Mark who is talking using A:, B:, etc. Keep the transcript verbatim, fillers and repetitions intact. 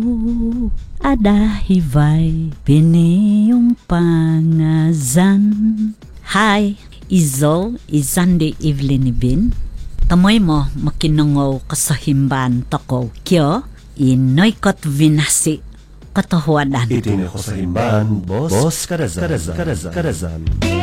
A: Ada hibay piniyong pangazan. Hi, Izo, Izande Evelyn Ibin. Tamoy mo makinungaw kasahimban toko. Kyo, inoy kot vinasi katahuadan.
B: Itine ko sa himban, boss, boss, karazan, karazan, karazan.